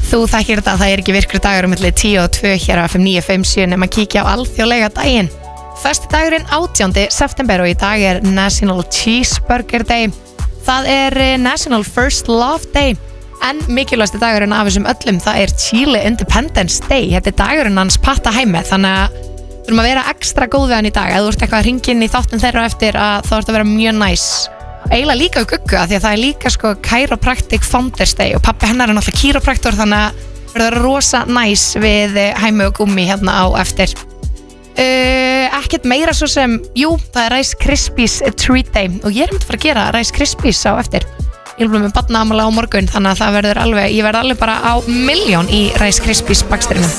Þú þekkir þetta, það ekki virkur dagur milli 10 og 2 hér á FM 957 nema að kíkja á alþjóðlega daginn. Föstudagurinn 18. september og í dag er National Cheeseburger Day. Það National First Love Day. En mikilvægasti dagurinn af þessum öllum, það Chile Independence Day. Þetta dagurinn hans Patta Hæme, þannig að þurfum að vera ekstra góð við hann í dag. Ef þú ert eitthvað að hringja inn í þáttinn þeirra eftir að þá ert að vera mjög næs. Eiginlega líka Guggu af því að það líka sko Chiropractic Founders Day og pappi hennar náttúrulega chiropraktor, þannig að verður rosa næs við Hæmi og Gummi hérna á eftir. Ekkert meira svo sem, jú, það Rice Krispies Treat Day og ég myndi að fara að gera Rice Krispies á eftir. Ég er með barnaafmæli á morgun, þannig að það verður alveg, ég verð alveg bara á milljón í Rice Krispies bakstrinum.